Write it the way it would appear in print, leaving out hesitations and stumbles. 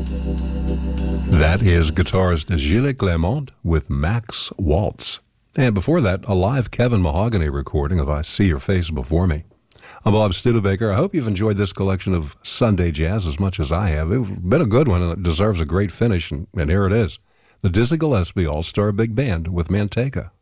That is guitarist Gilles Clement with Max Waltz. And before that, a live Kevin Mahogany recording of I See Your Face Before Me. I'm Bob Studebaker. I hope you've enjoyed this collection of Sunday jazz as much as I have. It's been a good one, and it deserves a great finish, and here it is. The Dizzy Gillespie All-Star Big Band with Manteca.